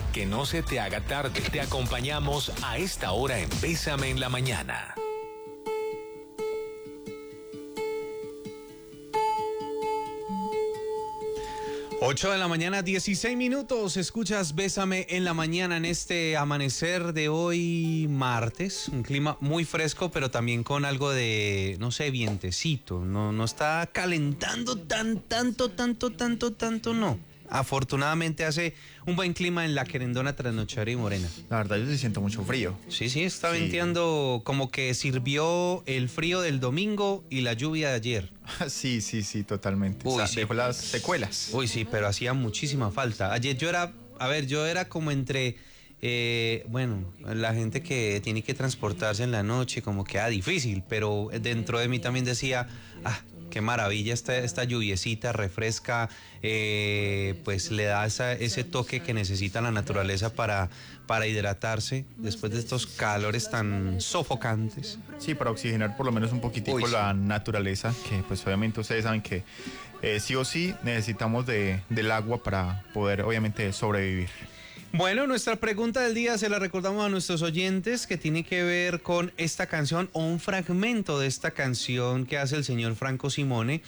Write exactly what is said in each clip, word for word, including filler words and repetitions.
Que no se te haga tarde. Te acompañamos a esta hora en Bésame en la Mañana. ocho de la mañana, dieciséis minutos. Escuchas Bésame en la Mañana en este amanecer de hoy martes. Un clima muy fresco, pero también con algo de, no sé, vientecito. No, no está calentando tan, tanto, tanto, tanto, tanto, no. Afortunadamente hace un buen clima en la querendona trasnochera y morena. La verdad yo sí siento mucho frío. Sí, sí, está Sí. venteando, como que sirvió el frío del domingo y la lluvia de ayer. Sí, sí, sí, totalmente. Uy, o sea, sí. dejó las secuelas. Uy, sí, pero hacía muchísima falta. Ayer yo era, a ver, yo era como entre, eh, bueno, la gente que tiene que transportarse en la noche, como que ah, difícil, pero dentro de mí también decía, ah, qué maravilla esta, esta lluviecita, refresca, eh, pues le da esa, ese toque que necesita la naturaleza para, para hidratarse después de estos calores tan sofocantes. Sí, para oxigenar por lo menos un poquitico Uy, sí. la naturaleza, que pues obviamente ustedes saben que eh, sí o sí necesitamos de, del agua para poder obviamente sobrevivir. Bueno, nuestra pregunta del día se la recordamos a nuestros oyentes, que tiene que ver con esta canción o un fragmento de esta canción que hace el señor Franco Simone.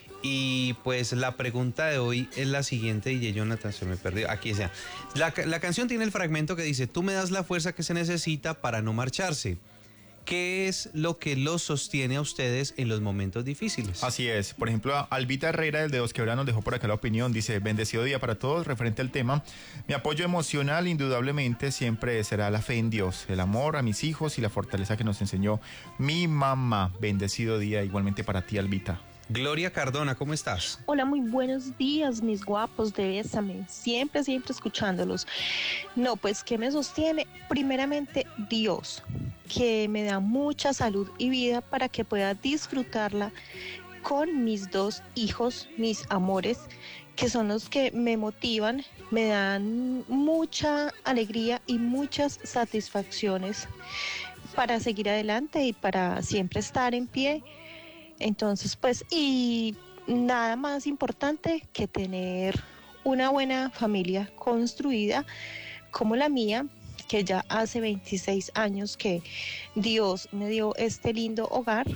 Y pues la pregunta de hoy es la siguiente, y Jonathan se me perdió, aquí sea. La, la canción tiene el fragmento que dice: tú me das la fuerza que se necesita para no marcharse. ¿Qué es lo que los sostiene a ustedes en los momentos difíciles? Así es. Por ejemplo, Albita Herrera, el de Dos Quebradas, nos dejó por acá la opinión. Dice: bendecido día para todos. Referente al tema, mi apoyo emocional indudablemente siempre será la fe en Dios, el amor a mis hijos y la fortaleza que nos enseñó mi mamá. Bendecido día igualmente para ti, Albita. Gloria Cardona, ¿cómo estás? Hola, muy buenos días, mis guapos de Bésame. Siempre, siempre escuchándolos. No, pues, ¿qué me sostiene? Primeramente, Dios, que me da mucha salud y vida para que pueda disfrutarla con mis dos hijos, mis amores, que son los que me motivan, me dan mucha alegría y muchas satisfacciones para seguir adelante y para siempre estar en pie. Entonces, pues, y nada más importante que tener una buena familia construida como la mía, que ya hace veintiséis años que Dios me dio este lindo hogar.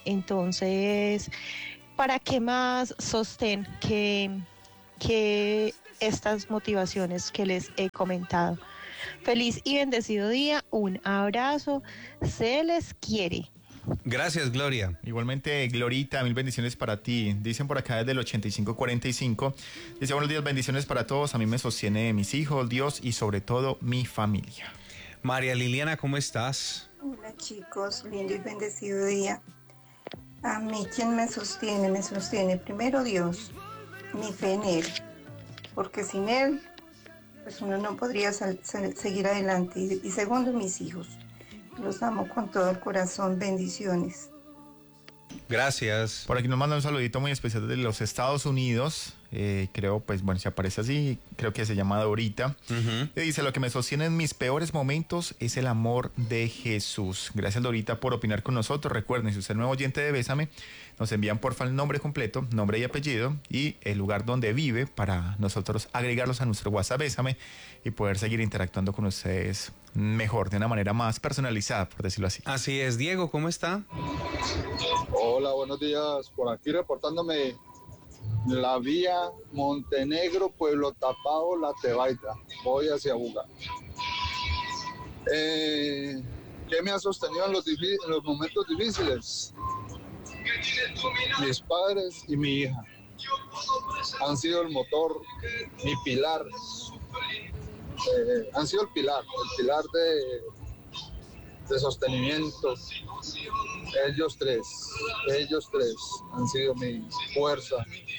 Entonces, ¿para qué más sostén que, que estas motivaciones que les he comentado? Feliz y bendecido día, un abrazo, se les quiere. Gracias, Gloria. Igualmente, Glorita, mil bendiciones para ti. Dicen por acá desde el ochenta y cinco cuarenta y cinco. Dice: buenos días, bendiciones para todos. A mí me sostiene mis hijos, Dios y sobre todo mi familia. María Liliana, ¿cómo estás? Hola chicos, lindo y bendecido día. A mí, ¿quién me sostiene? Me sostiene primero Dios, mi fe en Él, porque sin Él, pues uno no podría sal- sal- seguir adelante. Y, y segundo, mis hijos. Los amo con todo el corazón. Bendiciones. Gracias. Por aquí nos manda un saludito muy especial de los Estados Unidos. Eh, creo, pues bueno, si aparece así, creo que se llama Dorita. Uh-huh. Y dice: lo que me sostiene en mis peores momentos es el amor de Jesús. Gracias, Dorita, por opinar con nosotros. Recuerden, si usted es nuevo oyente de Bésame, nos envían porfa el nombre completo, nombre y apellido y el lugar donde vive para nosotros agregarlos a nuestro WhatsApp Bésame y poder seguir interactuando con ustedes mejor, de una manera más personalizada, por decirlo así. Así es. Diego, ¿cómo está? Hola, buenos días. Por aquí reportándome la vía Montenegro, Pueblo Tapado, La Tebaida. Voy hacia Buga. Eh, ¿Qué me ha sostenido en los, difí- en los momentos difíciles? Mis padres y mi hija han sido el motor, mi pilar. Eh, han sido el pilar, el pilar de, de sostenimiento. Ellos tres, ellos tres han sido mi fuerza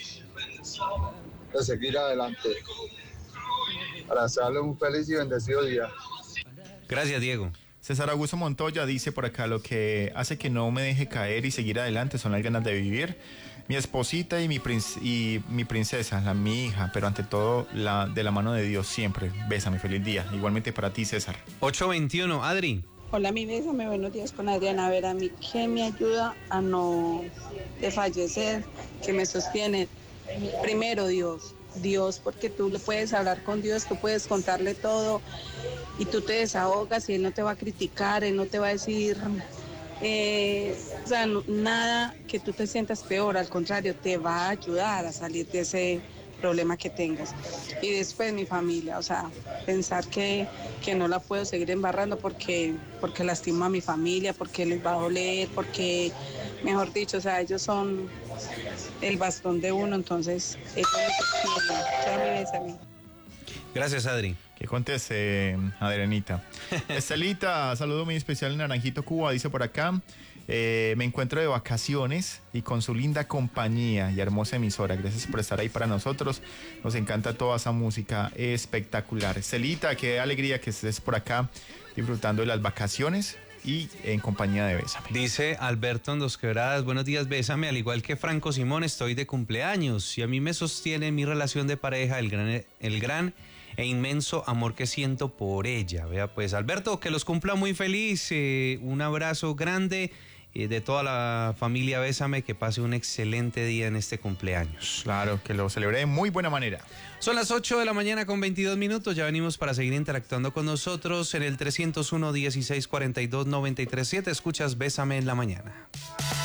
de seguir adelante. Para desearle un feliz y bendecido día. Gracias, Diego. César Augusto Montoya dice por acá: lo que hace que no me deje caer y seguir adelante son las ganas de vivir. Mi esposita y mi, princ- y mi princesa, la, mi hija, pero ante todo la, de la mano de Dios siempre. Bésame, feliz día. Igualmente para ti, César. ocho veintiuno, Adri. Hola, mi Bésame, buenos días con Adriana. A ver, a mí, ¿qué me ayuda a no desfallecer? ¿Qué me sostiene? Primero Dios, Dios, porque tú le puedes hablar con Dios, tú puedes contarle todo y tú te desahogas y Él no te va a criticar, Él no te va a decir eh, o sea, no, nada que tú te sientas peor, al contrario, te va a ayudar a salir de ese problema que tengas. Y después mi familia, o sea, pensar que, que no la puedo seguir embarrando porque, porque lastimo a mi familia, porque les va a doler, porque, mejor dicho, o sea, ellos son el bastón de uno, entonces ellos me sostienen. Chao, mi bésame. Gracias, Adri. Que conteste, Adrianita. Estelita, saludo muy especial en Naranjito, Cuba, dice por acá. Eh, me encuentro de vacaciones y con su linda compañía y hermosa emisora. Gracias por estar ahí para nosotros. Nos encanta toda esa música espectacular. Estelita, qué alegría que estés por acá disfrutando de las vacaciones y en compañía de Bésame. Dice Alberto en Dos Quebradas, buenos días, Bésame, al igual que Franco Simón estoy de cumpleaños y a mí me sostiene mi relación de pareja, el gran, el gran e inmenso amor que siento por ella. Vea pues, Alberto, que los cumpla muy feliz, eh, un abrazo grande eh, de toda la familia Bésame, que pase un excelente día en este cumpleaños. Claro, que lo celebré de muy buena manera. Son las ocho de la mañana con veintidós minutos, ya venimos para seguir interactuando con nosotros en el trescientos uno, dieciséis cuarenta y dos, noventa y tres siete, escuchas Bésame en la mañana.